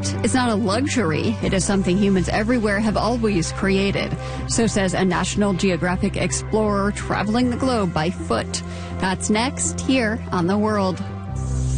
Flight is not a luxury. It is something humans everywhere have always created. So says a National Geographic explorer traveling the globe by foot. That's next here on The World.